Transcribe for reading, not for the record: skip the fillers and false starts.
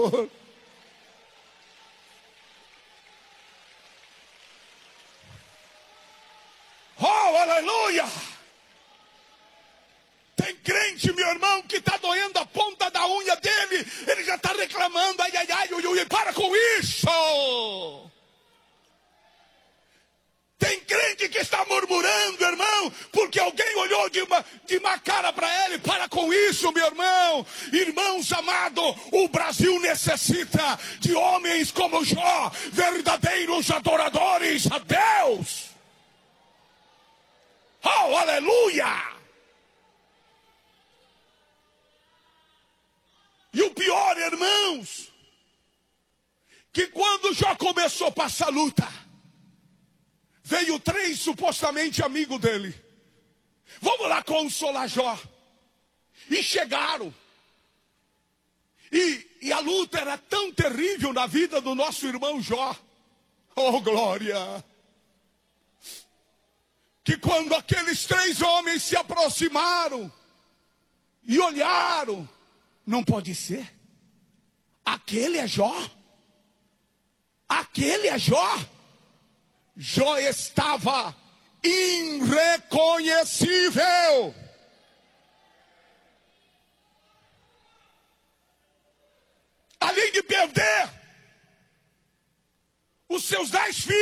Oh, aleluia! Tem crente, meu irmão, que está doendo a ponta da unha dele. Ele já está reclamando. Ai, ai, ai, ui, ui, para com isso! Tem crente que está murmurando, irmão, porque alguém olhou de má cara para ele. Para com isso, meu irmão. Irmãos amados, o Brasil necessita de homens como Jó, verdadeiros adoradores a Deus. Oh, aleluia! E o pior, irmãos, que quando Jó começou a passar luta, veio 3 supostamente amigos dele. Vamos lá consolar Jó. E chegaram. E a luta era tão terrível na vida do nosso irmão Jó. Oh, glória! Que quando aqueles 3 homens se aproximaram e olharam, não pode ser. Aquele é Jó? Aquele é Jó? Jó estava irreconhecível. Além de perder os seus 10 filhos.